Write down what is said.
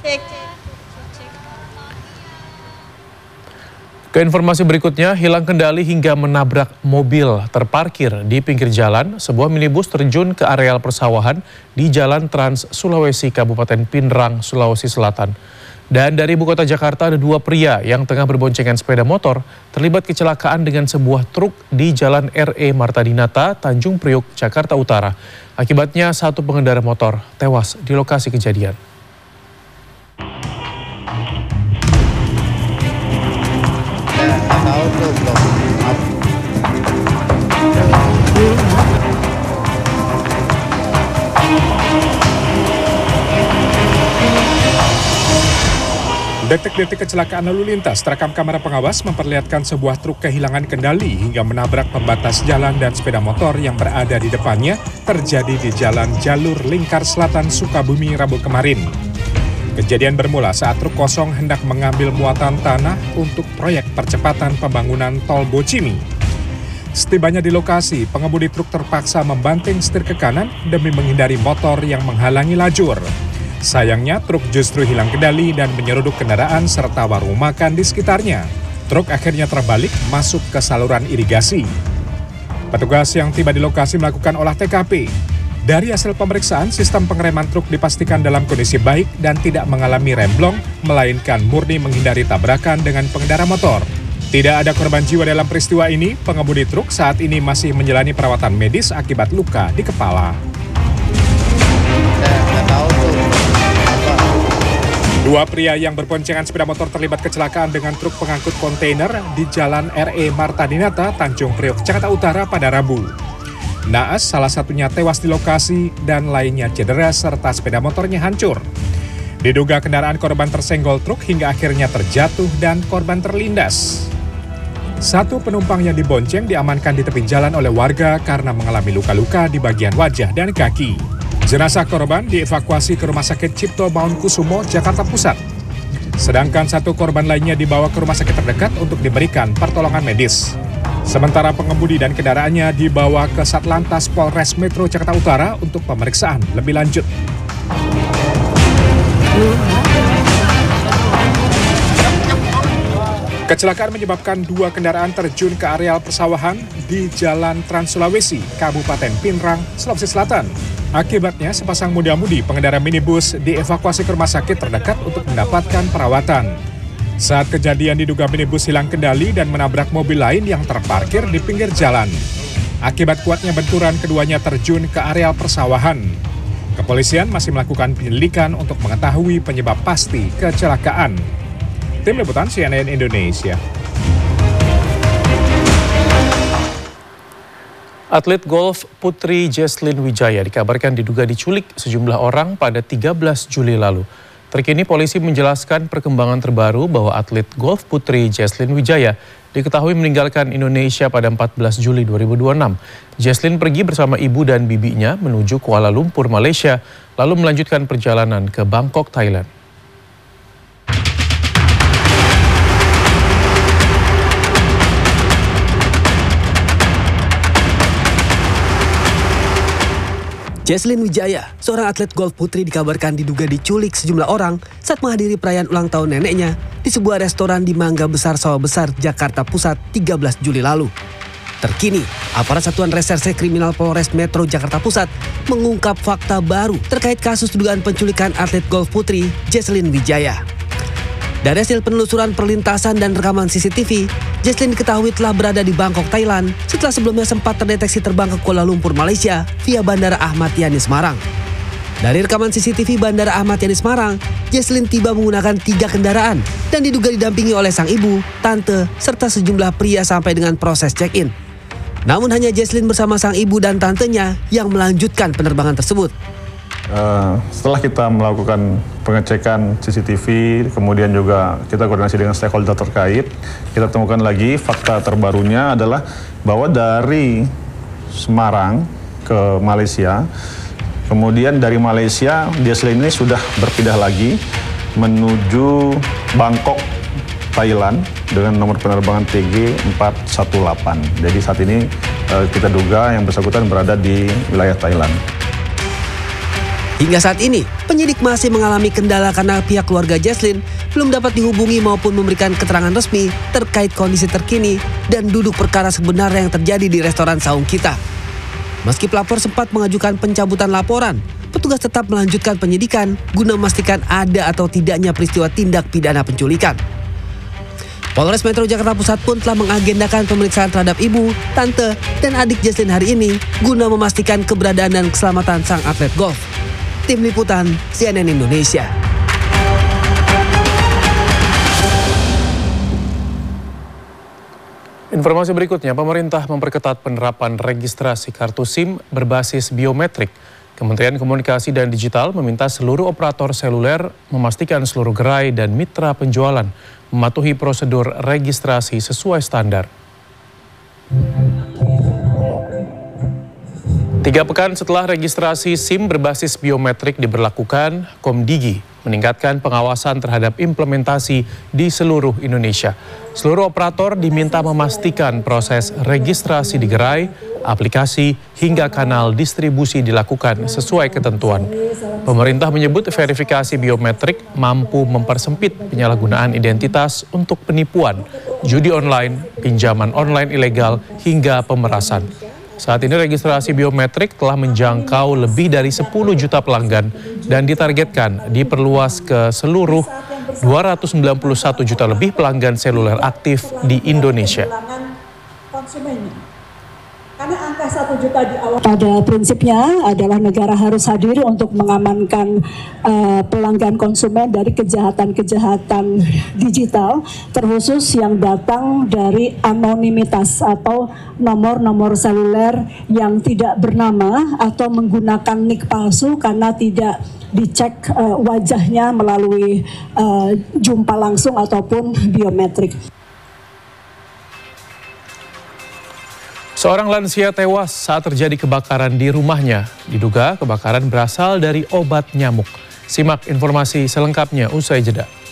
Ke informasi berikutnya, hilang kendali hingga menabrak mobil terparkir di pinggir jalan. Sebuah minibus terjun ke areal persawahan di Jalan Trans Sulawesi, Kabupaten Pinrang, Sulawesi Selatan. Dan dari ibu kota Jakarta ada dua pria yang tengah berboncengan sepeda motor terlibat kecelakaan dengan sebuah truk di Jalan RE Marta Dinata, Tanjung Priok, Jakarta Utara. Akibatnya satu pengendara motor tewas di lokasi kejadian. Detik-detik kecelakaan lalu lintas terekam kamera pengawas memperlihatkan sebuah truk kehilangan kendali hingga menabrak pembatas jalan dan sepeda motor yang berada di depannya terjadi di Jalan Jalur Lingkar Selatan, Sukabumi, Rabu kemarin. Kejadian bermula saat truk kosong hendak mengambil muatan tanah untuk proyek percepatan pembangunan tol Bocimi. Setibanya di lokasi, pengemudi truk terpaksa membanting setir ke kanan demi menghindari motor yang menghalangi lajur. Sayangnya, truk justru hilang kendali dan menyeruduk kendaraan serta warung makan di sekitarnya. Truk akhirnya terbalik masuk ke saluran irigasi. Petugas yang tiba di lokasi melakukan olah TKP. Dari hasil pemeriksaan, sistem pengereman truk dipastikan dalam kondisi baik dan tidak mengalami remblong, melainkan murni menghindari tabrakan dengan pengendara motor. Tidak ada korban jiwa dalam peristiwa ini. Pengemudi truk saat ini masih menjalani perawatan medis akibat luka di kepala. Dua pria yang berboncengan sepeda motor terlibat kecelakaan dengan truk pengangkut kontainer di Jalan RE Marta Dinata, Tanjung Priok, Jakarta Utara pada Rabu. Naas salah satunya tewas di lokasi dan lainnya cedera serta sepeda motornya hancur. Diduga kendaraan korban tersenggol truk hingga akhirnya terjatuh dan korban terlindas. Satu penumpang yang dibonceng diamankan di tepi jalan oleh warga karena mengalami luka-luka di bagian wajah dan kaki. Jenazah korban dievakuasi ke Rumah Sakit Cipto Mangunkusumo, Jakarta Pusat. Sedangkan satu korban lainnya dibawa ke rumah sakit terdekat untuk diberikan pertolongan medis. Sementara pengemudi dan kendaraannya dibawa ke Satlantas Polres Metro Jakarta Utara untuk pemeriksaan lebih lanjut. Kecelakaan menyebabkan dua kendaraan terjun ke areal persawahan di Jalan Trans Sulawesi, Kabupaten Pinrang, Sulawesi Selatan. Akibatnya, sepasang muda-mudi pengendara minibus dievakuasi ke rumah sakit terdekat untuk mendapatkan perawatan. Saat kejadian diduga minibus hilang kendali dan menabrak mobil lain yang terparkir di pinggir jalan. Akibat kuatnya benturan, keduanya terjun ke areal persawahan. Kepolisian masih melakukan penyelidikan untuk mengetahui penyebab pasti kecelakaan. Tim Liputan CNN Indonesia. Atlet golf putri Jesslyn Wijaya dikabarkan diduga diculik sejumlah orang pada 13 Juli lalu. Terkini polisi menjelaskan perkembangan terbaru bahwa atlet golf putri Jesslyn Wijaya diketahui meninggalkan Indonesia pada 14 Juli 2026. Jesslyn pergi bersama ibu dan bibinya menuju Kuala Lumpur, Malaysia, lalu melanjutkan perjalanan ke Bangkok, Thailand. Jesslyn Wijaya, seorang atlet golf putri dikabarkan diduga diculik sejumlah orang saat menghadiri perayaan ulang tahun neneknya di sebuah restoran di Mangga Besar, Sawah Besar, Jakarta Pusat 13 Juli lalu. Terkini, aparat Satuan Reserse Kriminal Polres Metro Jakarta Pusat mengungkap fakta baru terkait kasus dugaan penculikan atlet golf putri Jesslyn Wijaya. Dari hasil penelusuran perlintasan dan rekaman CCTV, Jesslyn diketahui telah berada di Bangkok, Thailand setelah sebelumnya sempat terdeteksi terbang ke Kuala Lumpur, Malaysia via Bandara Ahmad Yani Semarang. Dari rekaman CCTV Bandara Ahmad Yani Semarang, Jesslyn tiba menggunakan 3 kendaraan dan diduga didampingi oleh sang ibu, tante, serta sejumlah pria sampai dengan proses check-in. Namun hanya Jesslyn bersama sang ibu dan tantenya yang melanjutkan penerbangan tersebut. Setelah kita melakukan pengecekan CCTV, kemudian juga kita koordinasi dengan stakeholder terkait, kita temukan lagi fakta terbarunya adalah bahwa dari Semarang ke Malaysia, kemudian dari Malaysia Jesslyn ini sudah berpindah lagi menuju Bangkok, Thailand dengan nomor penerbangan TG 418. Jadi saat ini kita duga yang bersangkutan berada di wilayah Thailand. Hingga saat ini, penyidik masih mengalami kendala karena pihak keluarga Jesslyn belum dapat dihubungi maupun memberikan keterangan resmi terkait kondisi terkini dan duduk perkara sebenarnya yang terjadi di restoran Saung Kita. Meski pelapor sempat mengajukan pencabutan laporan, petugas tetap melanjutkan penyidikan guna memastikan ada atau tidaknya peristiwa tindak pidana penculikan. Polres Metro Jakarta Pusat pun telah mengagendakan pemeriksaan terhadap ibu, tante, dan adik Jesslyn hari ini guna memastikan keberadaan dan keselamatan sang atlet golf. Tim Liputan CNN Indonesia. Informasi berikutnya, pemerintah memperketat penerapan registrasi kartu SIM berbasis biometrik. Kementerian Komunikasi dan Digital meminta seluruh operator seluler memastikan seluruh gerai dan mitra penjualan mematuhi prosedur registrasi sesuai standar. 3 pekan setelah registrasi SIM berbasis biometrik diberlakukan, Komdigi meningkatkan pengawasan terhadap implementasi di seluruh Indonesia. Seluruh operator diminta memastikan proses registrasi di gerai, aplikasi, hingga kanal distribusi dilakukan sesuai ketentuan. Pemerintah menyebut verifikasi biometrik mampu mempersempit penyalahgunaan identitas untuk penipuan, judi online, pinjaman online ilegal, hingga pemerasan. Saat ini registrasi biometrik telah menjangkau lebih dari 10 juta pelanggan dan ditargetkan diperluas ke seluruh 291 juta lebih pelanggan seluler aktif di Indonesia. Karena angka 1 juta di awal. Pada prinsipnya adalah negara harus hadir untuk mengamankan pelanggan konsumen dari kejahatan-kejahatan digital, terkhusus yang datang dari anonimitas atau nomor-nomor seluler yang tidak bernama atau menggunakan nik palsu karena tidak dicek wajahnya melalui jumpa langsung ataupun biometrik. Seorang lansia tewas saat terjadi kebakaran di rumahnya. Diduga kebakaran berasal dari obat nyamuk. Simak informasi selengkapnya usai jeda.